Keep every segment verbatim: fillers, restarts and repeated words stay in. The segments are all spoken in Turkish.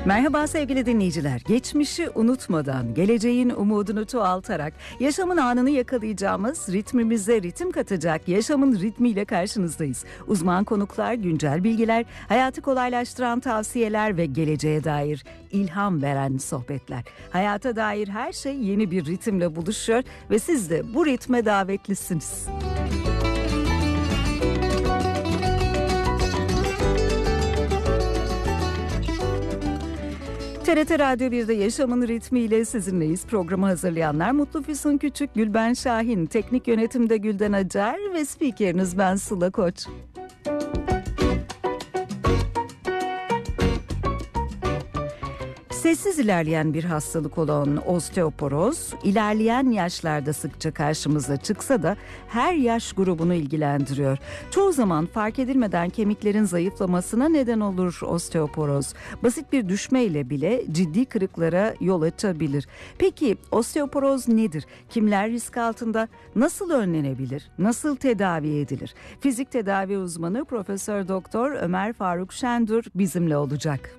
Merhaba sevgili dinleyiciler. Geçmişi unutmadan, geleceğin umudunu çoğaltarak, yaşamın anını yakalayacağımız, ritmimize ritim katacak yaşamın ritmiyle karşınızdayız. Uzman konuklar, güncel bilgiler, hayatı kolaylaştıran tavsiyeler ve geleceğe dair ilham veren sohbetler. Hayata dair her şey yeni bir ritimle buluşuyor ve siz de bu ritme davetlisiniz. T R T Radyo bir'de Yaşamın Ritmiyle sizinleyiz. Programı hazırlayanlar Mutlu Füsun Küçük, Gülben Şahin, teknik yönetimde Gülden Acar ve spikeriniz ben Sıla Koç. Sessiz ilerleyen bir hastalık olan osteoporoz, ilerleyen yaşlarda sıkça karşımıza çıksa da her yaş grubunu ilgilendiriyor. Çoğu zaman fark edilmeden kemiklerin zayıflamasına neden olur osteoporoz. Basit bir düşmeyle bile ciddi kırıklara yol açabilir. Peki osteoporoz nedir? Kimler risk altında? Nasıl önlenebilir? Nasıl tedavi edilir? Fizik tedavi uzmanı Profesör Doktor Ömer Faruk Şendur bizimle olacak.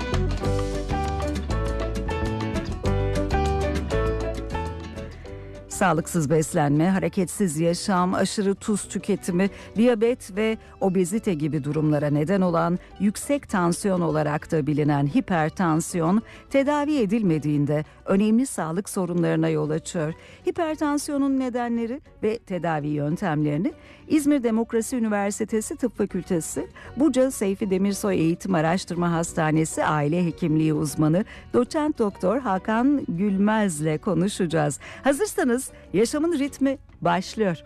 Sağlıksız beslenme, hareketsiz yaşam, aşırı tuz tüketimi, diyabet ve obezite gibi durumlara neden olan yüksek tansiyon olarak da bilinen hipertansiyon, tedavi edilmediğinde önemli sağlık sorunlarına yol açıyor. Hipertansiyonun nedenleri ve tedavi yöntemlerini İzmir Demokrasi Üniversitesi Tıp Fakültesi, Buca Seyfi Demirsoy Eğitim Araştırma Hastanesi Aile Hekimliği uzmanı Doçent Doktor Hakan Gülmez'le konuşacağız. Hazırsanız Yaşamın Ritmi başlıyor.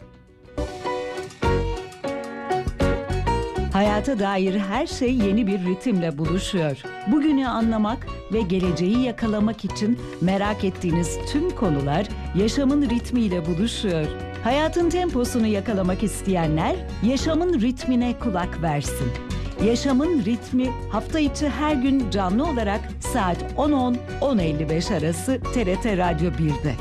Hayata dair her şey yeni bir ritimle buluşuyor. Bugünü anlamak ve geleceği yakalamak için merak ettiğiniz tüm konular yaşamın ritmiyle buluşuyor. Hayatın temposunu yakalamak isteyenler yaşamın ritmine kulak versin. Yaşamın Ritmi hafta içi her gün canlı olarak saat on on on elli beş arası T R T Radyo bir'de.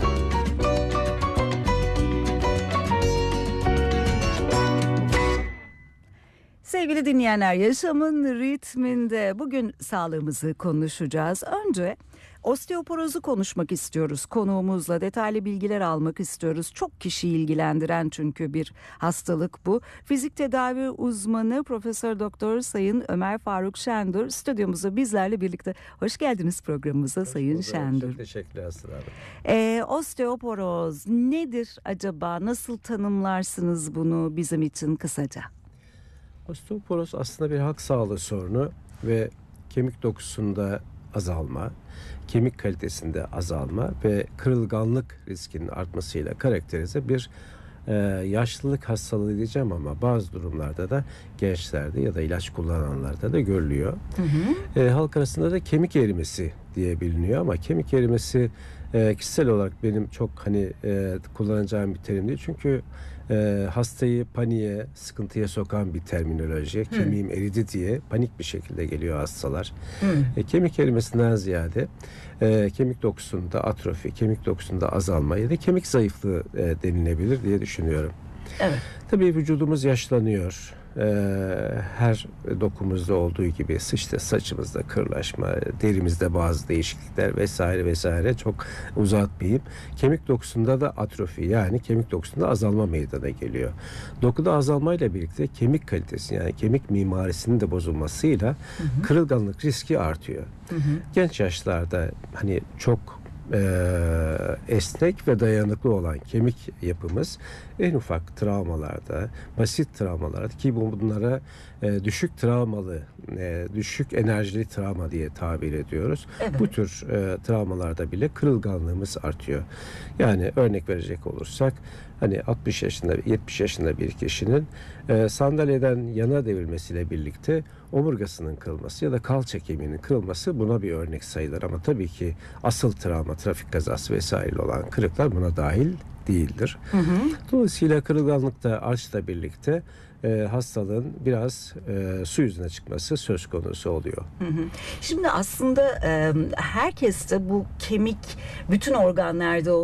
Sevgili dinleyenler, yaşamın ritminde bugün sağlığımızı konuşacağız. Önce osteoporozu konuşmak istiyoruz. Konuğumuzla detaylı bilgiler almak istiyoruz. Çok kişiyi ilgilendiren çünkü bir hastalık bu. Fizik tedavi uzmanı Profesör Doktor Sayın Ömer Faruk Şendur stüdyomuza bizlerle birlikte. Hoş geldiniz programımıza. Hoş Sayın bulduk. Şendur. Çok teşekkürler Aslı abi. Ee, osteoporoz nedir acaba? Nasıl tanımlarsınız bunu bizim için kısaca? Osteoporoz aslında bir halk sağlığı sorunu ve kemik dokusunda azalma, kemik kalitesinde azalma ve kırılganlık riskinin artmasıyla karakterize bir e, yaşlılık hastalığı diyeceğim ama bazı durumlarda da gençlerde ya da ilaç kullananlarda da görülüyor. Hı hı. E, halk arasında da kemik erimesi diye biliniyor ama kemik erimesi e, kişisel olarak benim çok hani e, kullanacağım bir terim değil. Çünkü e, hastayı paniğe, sıkıntıya sokan bir terminoloji. Hı. Kemiğim eridi diye panik bir şekilde geliyor hastalar. E, kemik erimesinden ziyade e, kemik dokusunda atrofi, kemik dokusunda azalma ya da kemik zayıflığı e, denilebilir diye düşünüyorum. Evet. Tabii vücudumuz yaşlanıyor. Ee, her dokumuzda olduğu gibi işte saçımızda kırlaşma, derimizde bazı değişiklikler vesaire vesaire, çok uzatmayayım. Kemik dokusunda da atrofi, yani kemik dokusunda azalma meydana geliyor. Dokuda azalmayla birlikte kemik kalitesi, yani kemik mimarisinin de bozulmasıyla hı hı. kırılganlık riski artıyor. Hı hı. Genç yaşlarda hani çok Ee, esnek ve dayanıklı olan kemik yapımız en ufak travmalarda, basit travmalarda, ki bunlara e, düşük travmalı, e, düşük enerjili travma diye tabir ediyoruz. Evet. Bu tür e, travmalarda bile kırılganlığımız artıyor. Yani örnek verecek olursak, hani altmış yaşında, yetmiş yaşında bir kişinin e, sandalyeden yana devrilmesiyle birlikte omurgasının kırılması ya da kalça kemiğinin kırılması buna bir örnek sayılır. Ama tabii ki asıl travma, trafik kazası vesaire olan kırıklar buna dahil değildir. Hı hı. Dolayısıyla kırılganlıkta, arçla birlikte e, hastalığın biraz e, su yüzüne çıkması söz konusu oluyor. Hı hı. Şimdi aslında e, herkeste bu kemik bütün organlarda